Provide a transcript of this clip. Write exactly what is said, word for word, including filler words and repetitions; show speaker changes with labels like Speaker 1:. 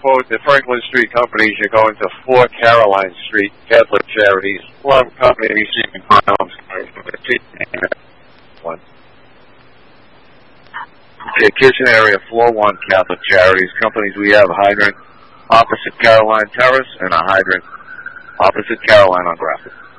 Speaker 1: quote, the Franklin Street companies, you're going to four Caroline Street, Catholic Charities. One company receiving firearms from the one. Okay, kitchen area, floor one, Catholic Charities. Companies we have, hydrant opposite Caroline Terrace and a hydrant opposite Caroline on Graphic.